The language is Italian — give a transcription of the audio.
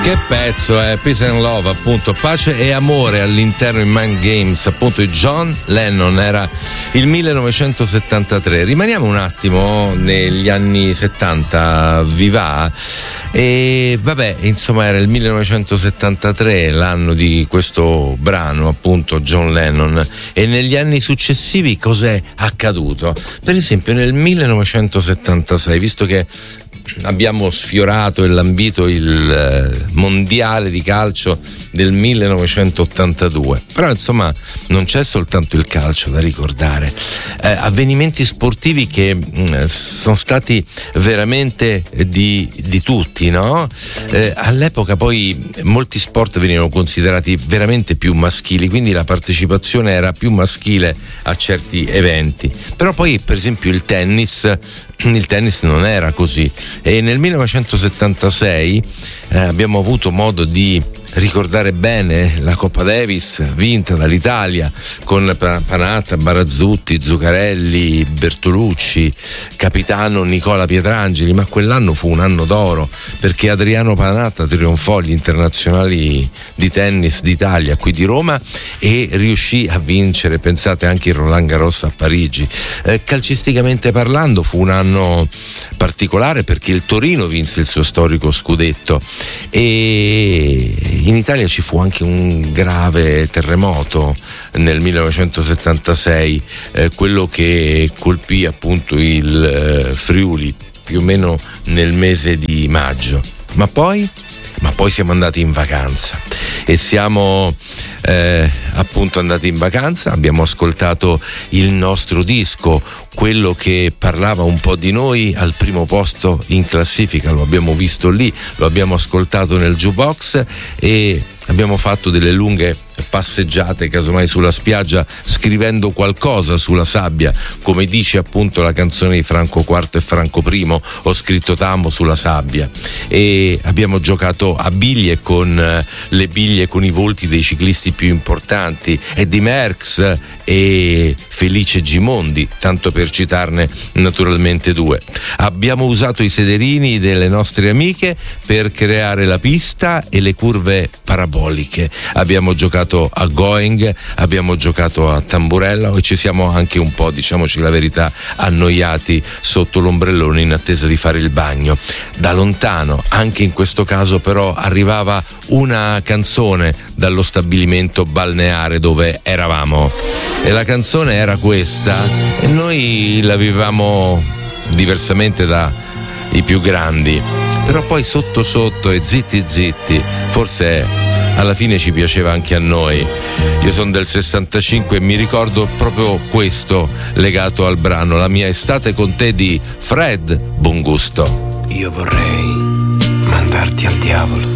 Che pezzo è Peace and Love, appunto, pace e amore all'interno in Mind Games, appunto di John Lennon. Era il 1973. Rimaniamo un attimo negli anni 70, vi va? E vabbè, insomma, era il 1973 l'anno di questo brano, appunto John Lennon. E negli anni successivi cos'è accaduto? Per esempio nel 1976, visto che abbiamo sfiorato e lambito il mondiale di calcio del 1982, però insomma non c'è soltanto il calcio da ricordare, avvenimenti sportivi che sono stati veramente di tutti, no? All'epoca poi molti sport venivano considerati veramente più maschili, quindi la partecipazione era più maschile a certi eventi, però poi per esempio il tennis non era così, e nel 1976 abbiamo avuto modo di ricordare bene la Coppa Davis vinta dall'Italia con Panatta, Barazzutti, Zuccarelli, Bertolucci, capitano Nicola Pietrangeli, ma quell'anno fu un anno d'oro perché Adriano Panatta trionfò agli internazionali di tennis d'Italia qui di Roma e riuscì a vincere, pensate, anche il Roland Garros a Parigi. Calcisticamente parlando fu un anno particolare perché il Torino vinse il suo storico scudetto e in Italia ci fu anche un grave terremoto nel 1976, quello che colpì appunto il Friuli più o meno nel mese di maggio. Ma poi siamo andati in vacanza e siamo appunto andati in vacanza, abbiamo ascoltato il nostro disco, quello che parlava un po' di noi, al primo posto in classifica, lo abbiamo visto lì, lo abbiamo ascoltato nel jukebox e abbiamo fatto delle lunghe passeggiate casomai sulla spiaggia scrivendo qualcosa sulla sabbia, come dice appunto la canzone di Franco IV e Franco I, ho scritto Tammo sulla sabbia, e abbiamo giocato a biglie con le biglie con i volti dei ciclisti più importanti, Eddy Merckx e Felice Gimondi, tanto per citarne naturalmente due. Abbiamo usato i sederini delle nostre amiche per creare la pista e le curve paraboliche, abbiamo giocato a Going, abbiamo giocato a tamburello e ci siamo anche un po', diciamoci la verità, annoiati sotto l'ombrellone in attesa di fare il bagno. Da lontano, anche in questo caso però, arrivava una canzone dallo stabilimento balneare dove eravamo e la canzone era questa e noi la vivevamo diversamente dai più grandi, però poi sotto sotto e zitti forse alla fine ci piaceva anche a noi. Io sono del 65 e mi ricordo proprio questo legato al brano, La mia estate con te di Fred Buongusto. Io vorrei mandarti al diavolo